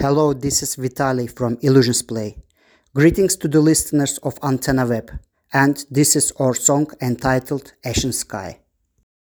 Hello, this is Vitaly from Illusions Play. Greetings to the listeners of Antenna Web, and this is our song entitled Ashen Sky.